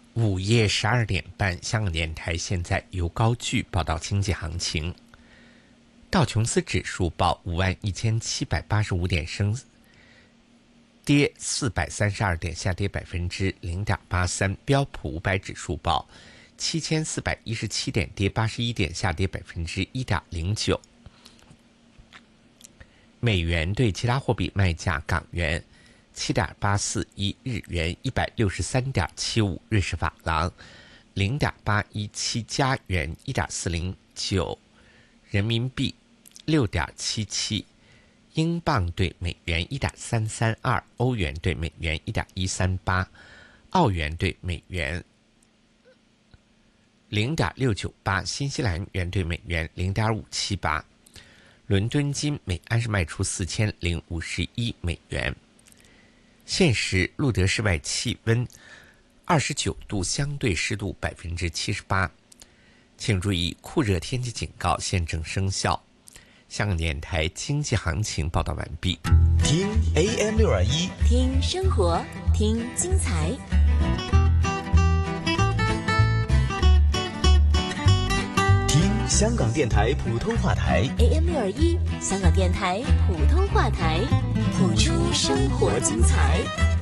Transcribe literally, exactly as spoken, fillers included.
午夜十二点半，香港电台现在由高句报道经济行情。道琼斯指数报五万一千七百八十五点，升跌四百三十二点，下跌百分之零点八三。标普五百指数报七千四百一十七点，跌八十一点，下跌百分之一点零九。美元对其他货币卖价：港元七点八四一，日元一百六十三点七五，瑞士法郎零点八一七，加元一点四零九，人民币六点七七，英镑对美元一点三三二，欧元对美元一点一三八，澳元对美元零点六九八，新西兰元对美元零点五七八。伦敦金每安士卖出四千零五十一美元。现时路德室外气温二十九度，相对湿度百分之七十八。请注意，酷热天气警告现正生效。香港电台经济行情报道完毕。 听 A M 六二一， 听生活，听精彩。 听香港电台普通话台 A M 六二一，香港电台普通话台，谱出生活精彩。